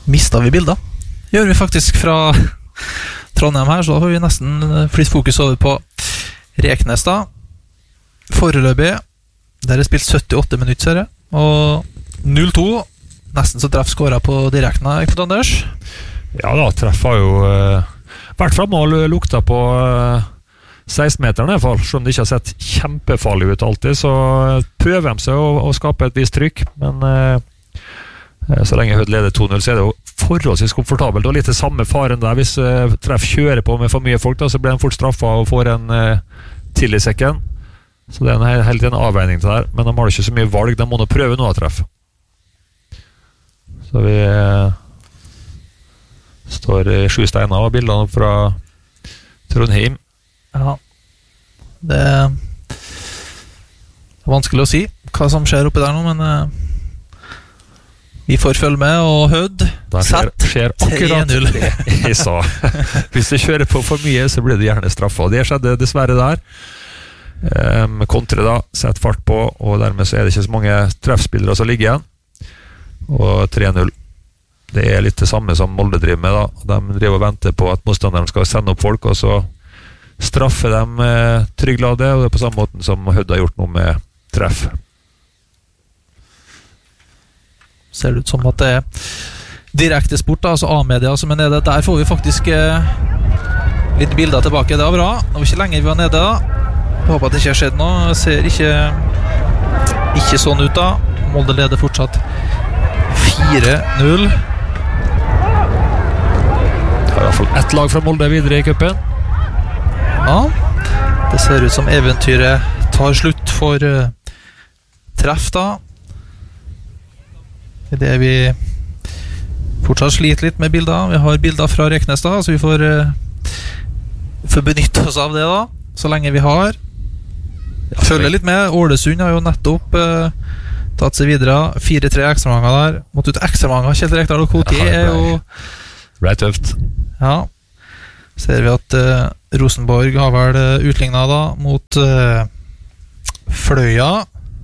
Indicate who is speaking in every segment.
Speaker 1: mistet vi bilder. Gjør vi faktisk fra Trondheim her, så da har vi nesten flytt fokus over på Reknes da. Foreløpig, der spilt 78 minutter, ser jeg. Og 0-2, nesten så treff skåret på direkten her, ikke Anders?
Speaker 2: Ja da, treff har jo vært fremme og lukta på 16-meteren i hvert fall, selv om det ikke har sett kjempefarlig ut alltid, så prøver de seg å skape et visst trykk, men så lenge Hødd leder 2-0, så er det jo forholdsvis komfortabelt, og litt det samme faren der. Hvis treff kjører på med for mye folk, da, så blir de fort straffet og får en til i sekken, så det er helt en avveining til det her, men de har ikke så mye valg, de må nå prøve noe av treff. Så vi står i 7 steiner og bildene fra Trondheim.
Speaker 1: Ja, det er vanskelig å si hva som skjer oppi der nå, men vi får følge med, og Hødd
Speaker 2: skjer akkurat
Speaker 1: 3-0.
Speaker 2: det jeg sa. Hvis det kjører på for mye, så blir det gjerne straffet, og det skjedde dessverre der. Kontre da, sett fart på, og dermed så er det ikke så mange treffspillere som ligger igjen, og 3-0. Det er litt det samme som Molde driver med da. De driver og venter på at motstanderen skal sende opp folk, og så straffer dem Trygglade, og det er på samme måten som Hødd har gjort noe med treff.
Speaker 1: Ser det ut som at det er direkte sport da, altså A-media som er nede. Der får vi faktisk litt bilder tilbake. Det var bra. Det var ikke lenge vi var nede da. Jeg håper at det ikke har skjedd noe. Det ser ikke sånn ut da. Molde leder fortsatt 4-0.
Speaker 2: Det er i hvert fall ett lag fra Molde videre i cupen.
Speaker 1: Ja, det ser ut som eventyret tar slutt for treff da. Det er vi fortsatt sliter litt med bilder. Vi har bilder fra Reknes da, så vi får benytte oss av det da, så lenge vi har. Følger litt med. Ålesund har jo nettopp tatt seg videre. 4-3 ekstramanger der. Måtte ut ekstramanger. Kjell Rekdal og Koti er jo...
Speaker 2: Det ble tøft.
Speaker 1: Ja. Ser vi at Rosenborg har vel utlignet da mot Fløya.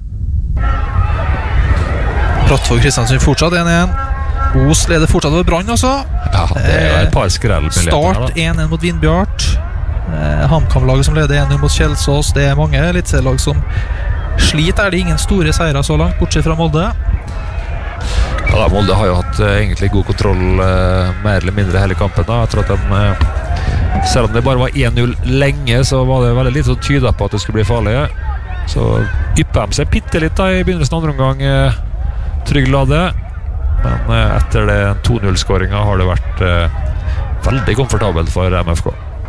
Speaker 1: Brattvoll Kristiansund fortsatt 1-1. Os leder fortsatt over Brann også.
Speaker 2: Ja, det er et par skrellmuligheter.
Speaker 1: Start 1-1 mot Vindbjart. HamKam-laget som leder 1-0 mot Kjelsås. Det er mange eliteserielag som sliter. Er det ingen store seire så langt, bortsett fra Molde?
Speaker 2: Ja da, Molde har jo hatt egentlig god kontroll mer eller mindre hele kampen da. Jeg tror at de, selv om det bare var 1-0 lenge, så var det veldig litt som tydet på at det skulle bli farlig. Så yppet de seg bitte litt da i begynnelsen av andre omgang, Trygglade, men etter det 2-0-skåringen har det vært veldig komfortabelt for MFK.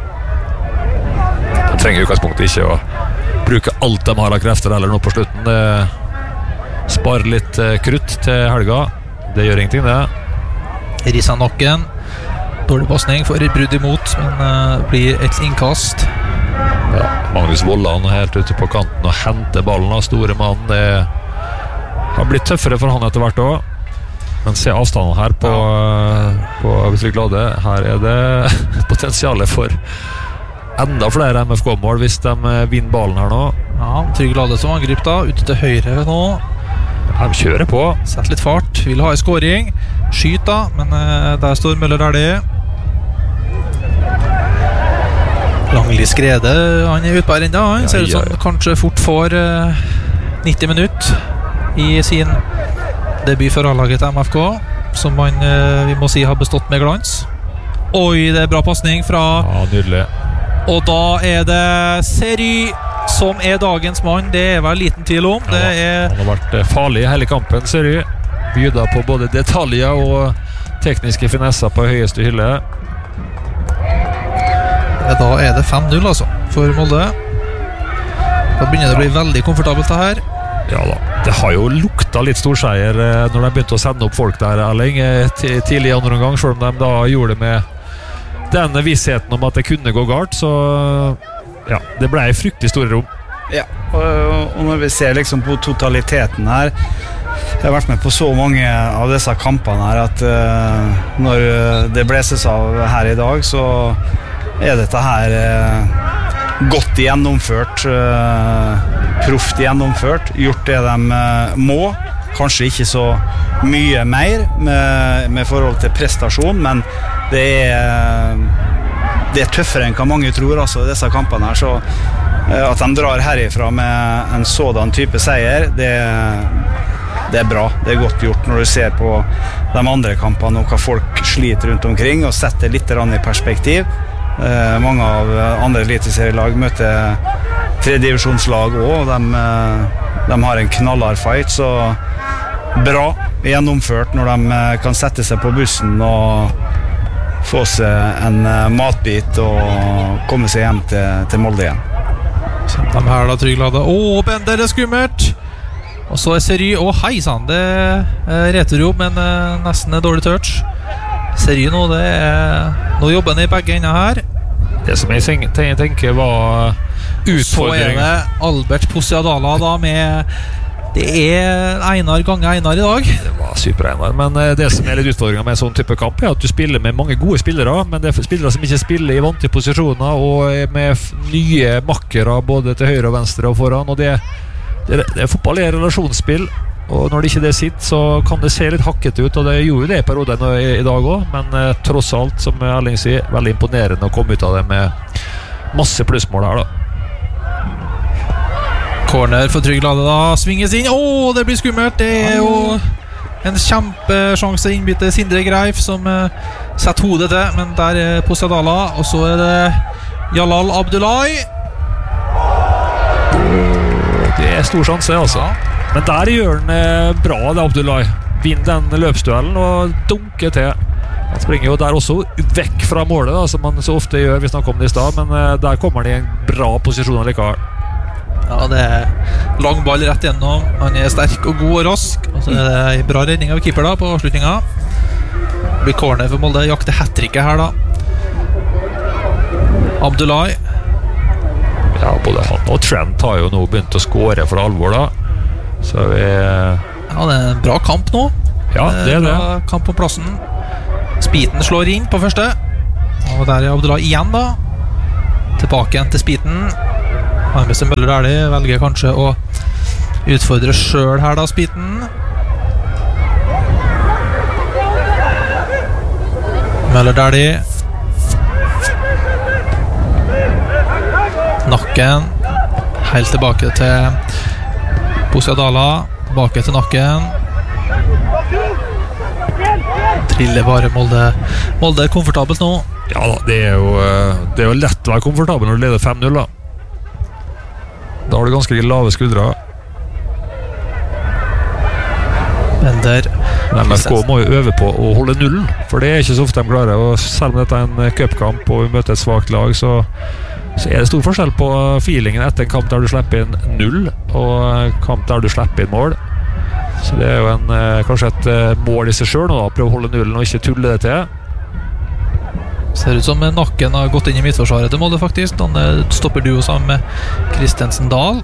Speaker 2: De trenger i utgangspunktet ikke å bruke alt de har av krefter eller noe på slutten. Det sparer litt krutt til helga. Det gjør ingenting det.
Speaker 1: Risa nokken. Dårlig passning for brudd imot, men blir et innkast.
Speaker 2: Ja, Magnus Vollan helt ute på kanten og henter ballen av store mann. Det har blitt tøffere for han etter hvert også. Men se avstanden her på Trygglade. Her er det potensialet for enda flere MFK-mål hvis de vinner ballen her nå.
Speaker 1: Ja, Trygglade som angrip da, ute til høyre nå.
Speaker 2: De kjører på.
Speaker 1: Sett litt fart, vil ha en scoring. Skyt da, men der står Møller Dæhlie. Langli Skrede, han er ute på her enda. Han ser ut som kanskje fort får 90 minutter i sin debut for A-laget til MFK, som man, vi må si, har bestått med glans. Oi, det er bra passning fra...
Speaker 2: Ja, nydelig.
Speaker 1: Og da er det Seri som er dagens mann. Det er vel liten tvil om.
Speaker 2: Ja, han har vært farlig i hele kampen, Seri. Byda på både detaljer og tekniske finesser på høyeste hylle.
Speaker 1: Da er det 5-0 altså, for Molde. Da begynner det å bli veldig komfortabelt det her.
Speaker 2: Ja da, det har jo lukta litt storseier når de begynte å sende opp folk der, Erling, tidlig i andre omgang, selv om de da gjorde det med denne vissheten om at det kunne gå galt, så ja, det ble fryktelig store rom.
Speaker 3: Ja, og når vi ser liksom på totaliteten her, jeg har vært med på så mange av disse kampene her, at når det bleses av her i dag, så er dette her godt gjennomført, proft gjennomført, gjort det de må kanskje ikke så mye mer med forhold til prestasjon, men det er tøffere enn hva mange tror, altså, disse kampene her, så at de drar herifra med en sådan type seier, det er bra, det er godt gjort når du ser på de andre kampene og hva folk sliter rundt omkring og setter litt i perspektiv. Mange av andre eliteserielag møter tredjedivisjonslag også, de har en knallhard fight, så bra gjennomført når de kan sette seg på bussen og få seg en matbit og komme seg hjem til Molde igjen.
Speaker 1: De her da, Trygglade. Bender, det er skummelt. Og så Seri, hei sann, det returjobb, men nesten dårlig touch. Seri nå, nå jobber han i begge ender her.
Speaker 2: Det som jeg tenker var utfordring.
Speaker 1: Så det Albert Posiadala da med, det Einar ganger Einar i dag.
Speaker 2: Det var super-Einar, men det som litt utfordringen med en sånn type kamp at du spiller med mange gode spillere, men det spillere som ikke spiller i vante posisjoner og med nye makkere både til høyre og venstre og foran, og det fotball relasjonsspill, og når det ikke sitter, så kan det se litt hakket ut, og det gjorde det i perioden i dag også, men tross alt, som Erling sier, veldig imponerende å komme ut av det med masse plussmål her da.
Speaker 1: Corner for Trygglade da, svinges inn, det blir skummelt, det jo en kjempesjanse innbytte Sindre Greif som setter hodet til, men der Posiadala, og så det Jalal Abdullahi.
Speaker 2: Det stor sjanse, altså. Ja. Men der gjør han bra, det Abdullahi. Vinner den løpsduellen og dunker til. Han springer jo der også vekk fra målet, da, som man så ofte gjør hvis han kommer i sted, men der kommer han i en bra posisjon likevel.
Speaker 1: Ja, det lang ball rett gjennom. Han sterk og god og rask. Og så det en bra redning av keeper da på avslutningen. Det blir corner for Molde. Jakter hat-tricket her da. Abdullahi.
Speaker 2: Ja, både han og Trent har jo nå begynt å skåre for alvor da. Så
Speaker 1: ja, det en bra kamp nå.
Speaker 2: Ja, det
Speaker 1: bra kamp på plassen. Spiten slår inn på første. Og der Abdullahi igjen da. Tilbake igjen til Spiten. Armester Møller Dæhlie velger kanskje å utfordre selv her da, Spiten. Møller Dæhlie. Nakken. Helt tilbake til Posiadala. Tilbake til nakken. Triller bare Molde. Molde komfortabelt nå.
Speaker 2: Ja da, det er jo lett å være komfortabel når du leder 5-0 da. Da har du ganske lave skuldre.
Speaker 1: Bender.
Speaker 2: MFK må jo øve på å holde nullen, for det er ikke så ofte de klarer. Og selv om dette en cupkamp og vi møter et svagt lag, så det stor forskjell på feelingen etter en kamp der du slipper inn 0 og en kamp der du slipper inn mål. Så det er jo kanskje et mål i seg selv nå da, prøve å holde nullen og ikke tulle det til.
Speaker 1: Ser ut som nakken har gått inn i midtforsvaret til Molde faktisk. Han stopper duo sammen med Kristensen Dahl.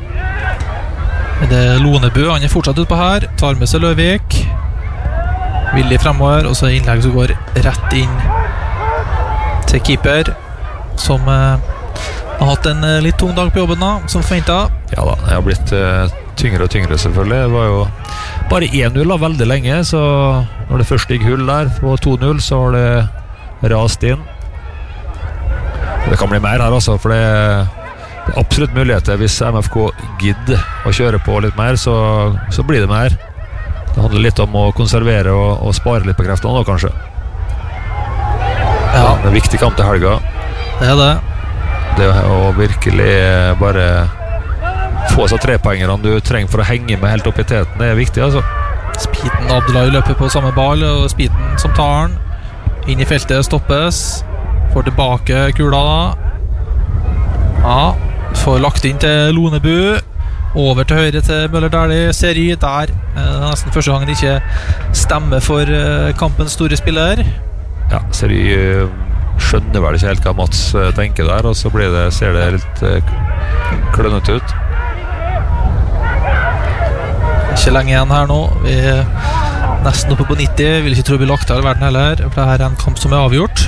Speaker 1: Det Lonebu, han fortsatt ut på her. Tar med seg Løvik. Villig fremover, og så innlegg som går rett inn til keeper, som har hatt en litt tung dag på jobben da, som forventet.
Speaker 2: Ja da, det har blitt tyngre og tyngre selvfølgelig. Det var jo bare 1-0 da, veldig lenge, så når det først gikk hull der på 2-0, så har det rast inn. Det kan bli mer her altså, for det er absolutt muligheter. Hvis MFK gidder å kjøre på litt mer, så blir det mer. Det handler litt om å konservere og spare litt på kreftene da, kanskje.
Speaker 1: Ja.
Speaker 2: En viktig kamp til helga.
Speaker 1: Det er det.
Speaker 2: Det å virkelig bare få seg 3-poengerne du trenger for å henge med helt opp i teten, det er viktig altså.
Speaker 1: Spiten Abdullahi løper på samme ball, og Spiten som tar den inn i feltet, stoppes. Får tilbake kula da. Ja, får lagt inn til Lonebu. Over til høyre til Møller Dæhlie. Seri der. Nesten første gangen ikke stemmer for kampens store spiller.
Speaker 2: Ja, Seri skjønner vel ikke helt hva Mats tenker der, og så ser det litt klønnet ut.
Speaker 1: Ikke lenge igjen her nå. Vi nesten oppe på 90. Vil ikke tro vi lagt av i verden heller. For det her en kamp som avgjort.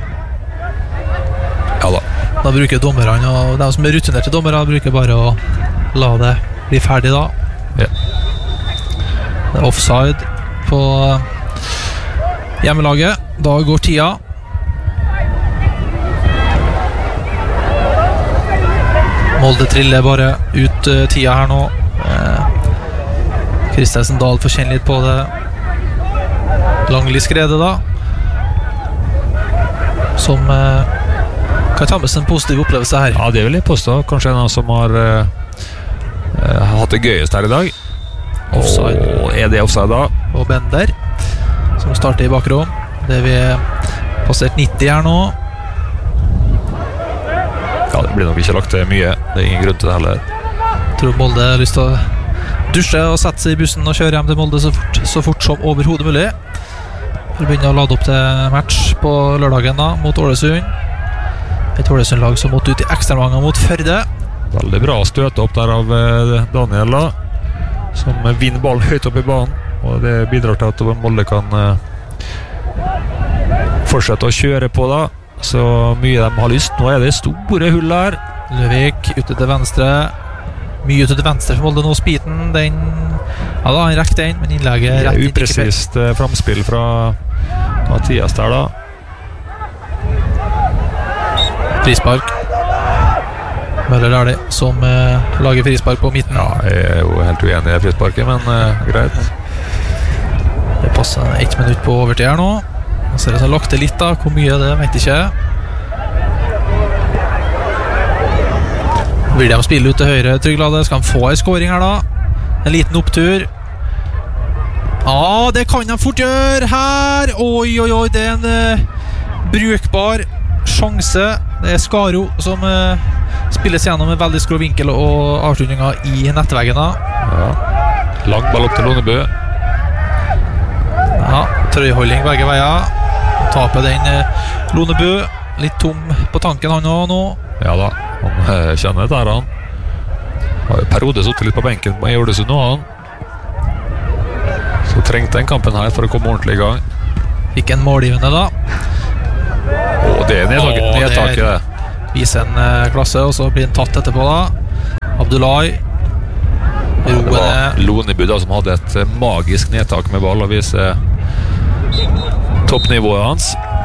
Speaker 2: Ja da.
Speaker 1: Da bruker dommerne, og de som rutinerte dommere, bruker bare å la det bli ferdig da.
Speaker 2: Ja.
Speaker 1: Det er offside på hjemmelaget. Da går tida. Molde triller bare ut tida her nå. Kristensen Dahl får kjenne litt på det. Langli skredet da, som kan ta med seg en positiv opplevelse her.
Speaker 2: Ja, det vil jeg påstå. Kanskje en av som har hatt det gøyest her i dag.
Speaker 1: Offside.
Speaker 2: Og er det offside da?
Speaker 1: Og Bender, som starter i bakrom. Det vi passert 90 her nå.
Speaker 2: Ja, det blir nok ikke lagt til mye. Det er ingen grunn til det heller.
Speaker 1: Jeg tror Molde har lyst til å dusje og sette seg i bussen og kjøre hjem til Molde så fort som overhodet mulig. For å begynne å lade opp til match på lørdagen da, mot Ålesund. Et Ålesund-lag som måtte ut i ekstravanger mot Førde.
Speaker 2: Veldig bra støte opp der av Daniel da, som vinner ballen høyt opp i banen, og det bidrar til at Molde kan fortsette å kjøre på da, så mye de har lyst. Nå er det store hull her.
Speaker 1: Løvik ute til venstre. Mye ute til venstre for Molde nå. Spiten, den ja da, han rekker den, men innlegget rett inn.
Speaker 2: Upresist framspill fra Mathias der da.
Speaker 1: Frispark. Møller er det som lager frispark på midten.
Speaker 2: Ja, jeg er jo helt uenig i frisparket, men greit.
Speaker 1: Det passer 1 minutt på overtid her nå. Så er det så lagt til litt da. Hvor mye det vet jeg ikke. Vil de spille ut til høyre, Trygglade? Skal han få en scoring her da? En liten opptur. Ja, det kan han fort gjøre her. Oi, oi, oi, det er en brukbar sjanse. Det er Skaro som spilles gjennom en veldig skrå vinkel og avslutninger i nettveggen da.
Speaker 2: Ja. Lang ball opp til Lonebø.
Speaker 1: Ja, trøyholding begge veier. Taper den Lonebø. Litt tom på tanken han også nå.
Speaker 2: Ja da, han kjenner det der han. Har jo periode suttet litt på benken i Ålesund nå han. Så trengte den kampen her for å komme ordentlig i gang.
Speaker 1: Ikke en målgivende da.
Speaker 2: Det er nedtaket det.
Speaker 1: Viser en klasse, og så blir den tatt etterpå da. Abdullahi.
Speaker 2: Det var Lonebø da som hadde et magisk nedtak med ball og viser toppnivået hans.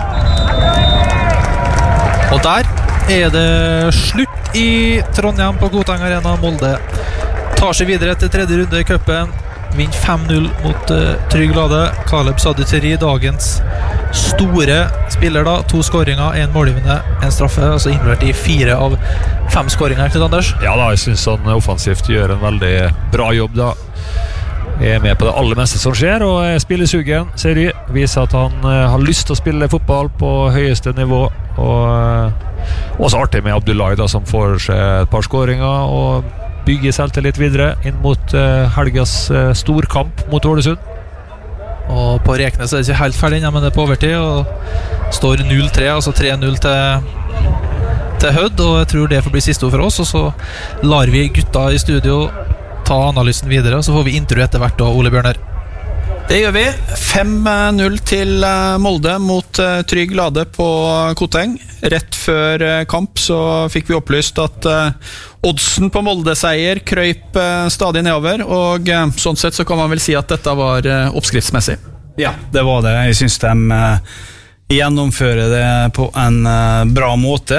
Speaker 1: Og der er det slutt i Trondheim på Koteng Arena. Molde tar seg videre til tredje runde i cupen. Vinner 5-0 mot Trygglade. Caleb Saduteri, dagens store spiller da. 2 skåringer, 1 målgivende, 1 straffe. Altså innvert i 4 av 5 skåringer til Anders.
Speaker 2: Ja da, jeg synes han offensivt gjør en veldig bra jobb da. Jeg er med på det aller meste som skjer, og spiller sugen, ser jeg. Viser at han har lyst til å spille fotball på høyeste nivå. Og også artig med Abdullahi da, som får seg et par skåringer og bygger selvtillit videre inn mot helgas storkamp mot Ålesund.
Speaker 1: Og på Reknes er det ikke helt ferdig, men det er på overtid og står 0-3, altså 3-0 til Hødd, og jeg tror det får bli siste ord for oss. Og så lar vi gutta i studio ta analysen videre, og så får vi intro etter hvert da, Ole Bjørner.
Speaker 4: Det gjør vi. 5-0 til Molde mot Trygglade på Koteng. Rett før kamp så fikk vi opplyst at oddsen på Molde-seier krøyp stadig nedover, og sånn sett så kan man vel si at dette var oppskriftsmessig.
Speaker 3: Ja, det var det. Jeg synes de gjennomfører det på en bra måte.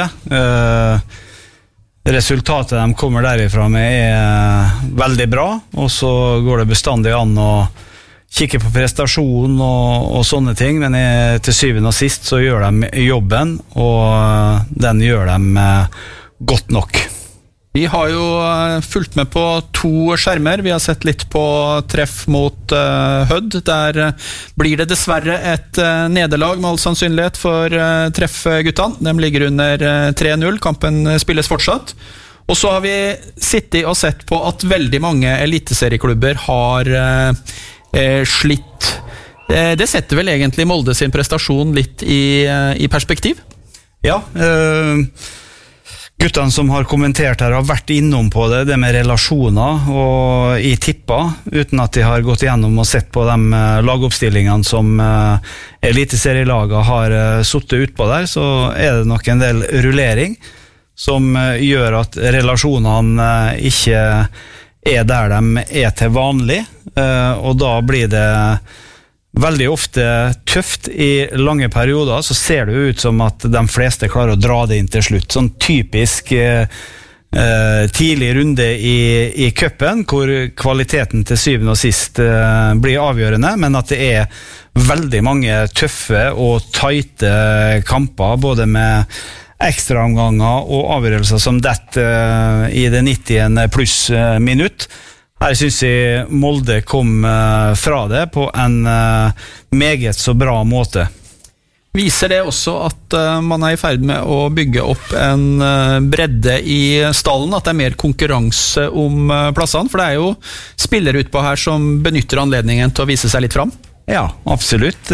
Speaker 3: Resultatet de kommer derifra med er veldig bra, og så går det bestandig an å kikke på prestasjon og sånne ting, men til syvende og sist så gjør de jobben, og den gjør de godt nok.
Speaker 4: Vi har jo fulgt med på 2 skjermer. Vi har sett litt på treff mot Hødd. Der blir det dessverre et nederlag med all sannsynlighet for treffguttene. De ligger under 3-0. Kampen spilles fortsatt. Og så har vi sittet og sett på at veldig mange eliteserieklubber har slitt. Det setter vel egentlig Molde sin prestasjon litt i perspektiv?
Speaker 3: Ja, guttene som har kommentert her har vært innom på det med relasjoner og i tippa, uten at de har gått igjennom og sett på de lagoppstillingene som eliteserielaget har suttet ut på der, så er det nok en del rullering som gjør at relasjonene ikke der de til vanlig, og da blir det veldig ofte tøft I lange perioder, så ser det ut som at de fleste klarer å dra det inn til slutt. Sånn typisk tidlig runde I cupen, hvor kvaliteten til syvende og sist blir avgjørende, men at det veldig mange tøffe og tighte kamper, både med ekstraomganger og avgjørelser som dette I det 90. pluss minutt. Her synes jeg Molde kom fra det på en meget så bra måte.
Speaker 4: Viser det også at man I ferd med å bygge opp en bredde I stallen, at det mer konkurranse om plassene, for det jo spillere utpå her som benytter anledningen til å vise seg litt fram?
Speaker 3: Ja, absolutt.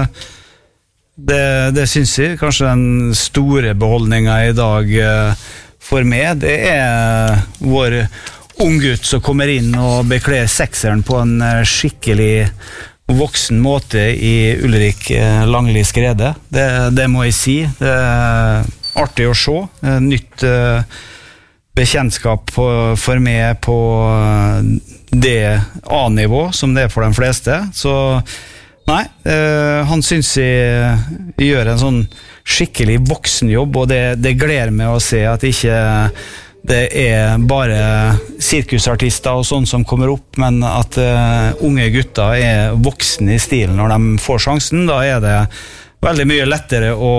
Speaker 3: Det synes jeg. Kanskje den store beholdningen I dag for meg, det vår unggutt som kommer inn og bekler sekseren på en skikkelig voksen måte I Ulrik Langli Skrede. Det må jeg si. Det artig å se. Nytt bekjentskap for meg på det A-nivå som det for de fleste. Så nei, han synes jeg gjør en sånn skikkelig voksen jobb, og det gleder meg å se at ikke det bare sirkusartister og sånn som kommer opp, men at unge gutter voksne I stilen når de får sjansen. Da det veldig mye lettere å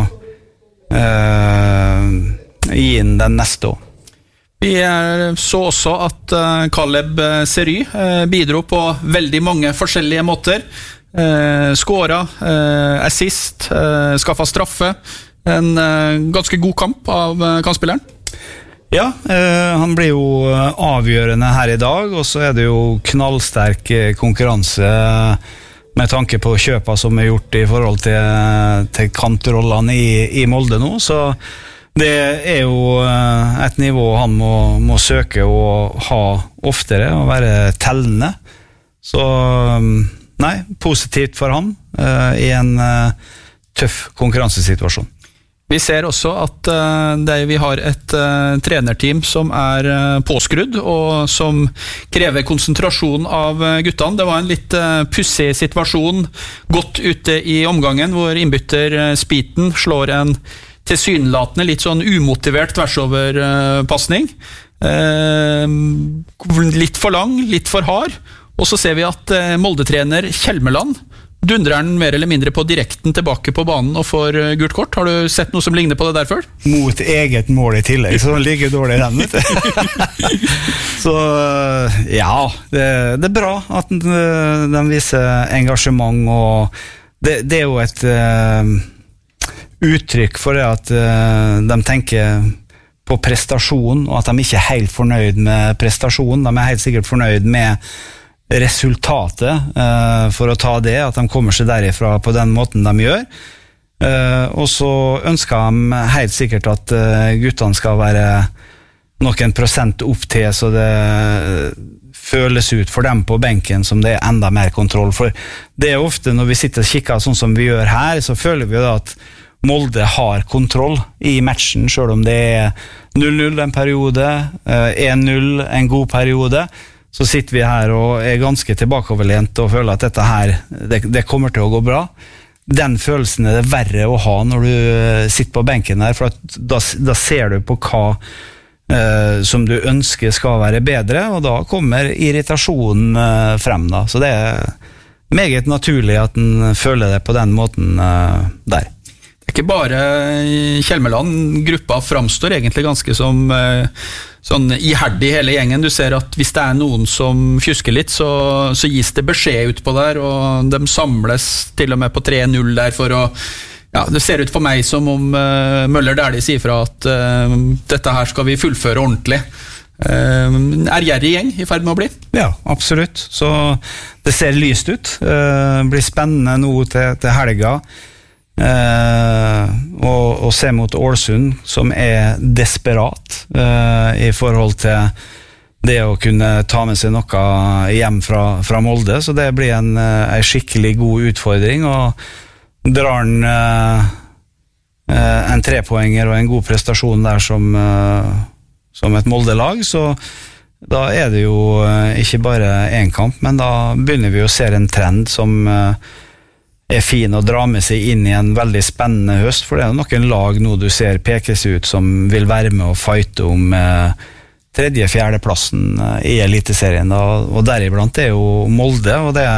Speaker 3: gi inn den neste år.
Speaker 4: Vi så også at Caleb Sery bidro på veldig mange forskjellige måter. Skåra, assist, skaffa straffe. En ganske god kamp av kantspilleren.
Speaker 3: Ja, han blir jo avgjørende her I dag, og så det jo knallsterk konkurranse med tanke på kjøpa som gjort I forhold til kantrollene I Molde nå, så det jo et nivå han må søke å ha oftere, og være tellende. Så nei, positivt for han I en tøff konkurransesituasjon.
Speaker 4: Vi ser også at vi har et trenerteam som påskrudd, og som krever konsentrasjon av guttene. Det var en litt pussig situasjon godt ute I omgangen, hvor innbytter Spiten slår en tilsynelatende litt sånn umotivert tversoverpassning. Litt for lang, litt for hard. Og så ser vi at Molde-trener Kjelmeland dundrer han mer eller mindre på direkten tilbake på banen og får gult kort. Har du sett noe som ligner på det der før?
Speaker 3: Mot eget mål I tillegg, så han ligger dårlig I den. Så ja, det bra at de viser engasjement, og det jo et uttrykk for det at de tenker på prestasjon, og at de ikke helt fornøyd med prestasjon. De helt sikkert fornøyd med resultatet for å ta det, at de kommer seg derifra på den måten de gjør. Og så ønsker de helt sikkert at guttene skal være noen prosent opp til, så det føles ut for dem på benken som det enda mer kontroll. For det ofte når vi sitter og kikker sånn som vi gjør her, så føler vi da at Molde har kontroll I matchen, selv om det 0-0 en periode, 1-0 en god periode. Så sitter vi her og ganske tilbakeoverlent og føler at dette her, det kommer til å gå bra. Den følelsen det verre å ha når du sitter på benken her, for at da ser du på hva som du ønsker skal være bedre, og da kommer irritasjonen frem da. Så det meget naturlig at den føler det på den måten der.
Speaker 4: Det ikke bare Kjelmeland, gruppa framstår egentlig ganske som sånn iherdig hele gjengen. Du ser at hvis det noen som fjusker litt, så gis det beskjed ut på der, og de samles til og med på 3-0 der for å, ja, det ser ut for meg som om Møller Dæhlie sier fra at dette her skal vi fullføre ordentlig. Gjerrig gjeng I ferd med å bli?
Speaker 3: Ja, absolutt. Så det ser lyst ut. Blir spennende nå til helga. Og se mot Ålesund, som desperat I forhold til det å kunne ta med seg noe hjem fra Molde, så det blir en skikkelig god utfordring, og drar han en 3-poenger og en god prestasjon der som et Molde-lag, så Da det jo ikke bare en kamp, men da begynner vi å se en trend som fin å dra med seg inn i en veldig spennende høst, for det noen lag nå du ser pekes ut som vil være med og fighte om tredje-fjerde plassen i Eliteserien, og deriblant jo Molde, og det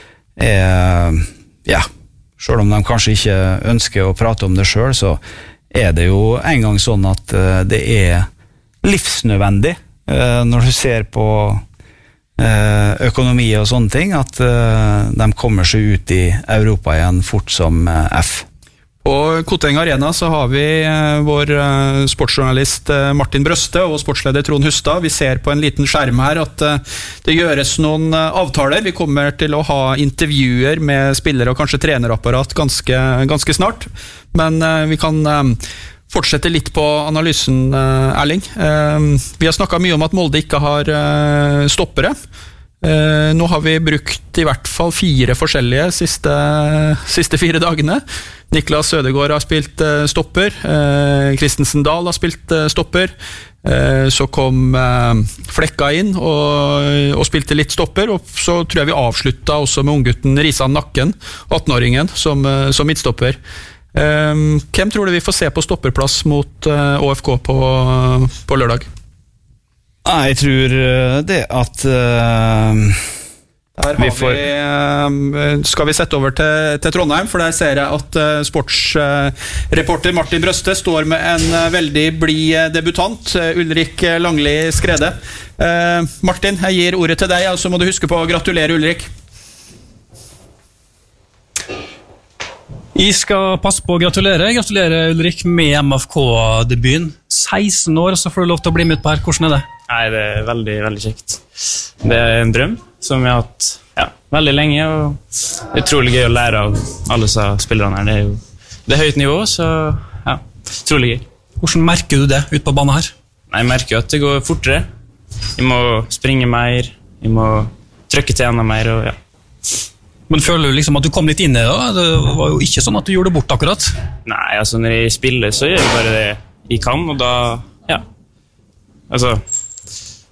Speaker 3: ja, selv om de kanskje ikke ønsker å prate om det selv, så det jo en gang sånn at det livsnødvendig når du ser på økonomi og sånne ting, at de kommer seg ut i Europa igjen fort som F.
Speaker 4: På Koteng Arena så har vi vår sportsjournalist Martin Brøste og sportsleder Trond Hustad. Vi ser på en liten skjerm her at det gjøres noen avtaler. Vi kommer til å ha intervjuer med spillere og kanskje trenerapparat ganske snart, men vi kan fortsette litt på analysen, Erling. Vi har snakket mye om at Molde ikke har stoppere. Nå har vi brukt i hvert fall 4 forskjellige siste 4 dagene. Niklas Ødegård har spilt stopper, Kristensen Dahl har spilt stopper, så kom Flekka inn og spilte litt stopper, og så tror jeg vi avsluttet også med unggutten Risan Nakken, 18-åringen, som midtstopper. Hvem tror du vi får se på stopperplass mot ÅFK på lørdag?
Speaker 3: Jeg tror det at
Speaker 4: skal vi sette over til Trondheim, for der ser jeg at sportsreporter Martin Brøste står med en veldig blid debutant, Ulrik Langli Skrede. Martin, jeg gir ordet til deg, og så må du huske på å gratulere Ulrik.
Speaker 5: Jeg skal passe på å gratulere Ulrik med MFK-debuten. 16 år, så får du lov til å bli med på her. Hvordan det?
Speaker 6: Nei, det veldig, veldig kjekt. Det en drøm som jeg har hatt veldig lenge, og utrolig gøy å lære av alle spillerne her. Det høyt nivå, så utrolig gøy.
Speaker 5: Hvordan merker du det ut på banen her?
Speaker 6: Nei, jeg merker jo at det går fortere. Jeg må springe mer, jeg må trykke til enda mer, og
Speaker 5: Men føler du liksom at du kom litt inn i det da? Det var jo ikke sånn at du gjorde det bort akkurat.
Speaker 6: Nei, altså når jeg spiller så gjør jeg bare det jeg kan, og da, altså,